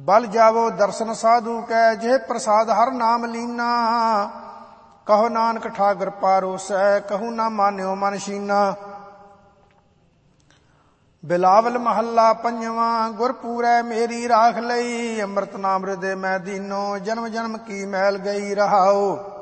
ਬਲ ਜਾਵੋ ਦਰਸ਼ਨ ਸਾਧੂ ਕੈ, ਜਿਹ ਪ੍ਰਸਾਦ ਹਰ ਨਾਮ ਲੀਨਾ। ਕਹੋ ਨਾਨਕ ਠਾਗਰ ਪਾਰੋਸੈ, ਕਹੂ ਨਾ ਮਾਨਿਓ ਮਨ ਸ਼ੀਨਾ। ਬਿਲਾਵਲ ਮਹੱਲਾ ਪੰਜਵਾਂ। ਗੁਰ ਪੂਰੈ ਮੇਰੀ ਰਾਖ ਲਈ, ਅੰਮ੍ਰਿਤ ਨਾਮ ਹਿਰਦੇ ਮੈਂ ਦੀਨੋ। ਜਨਮ ਜਨਮ ਕੀ ਮੈਲ ਗਈ ਰਹਾਓ।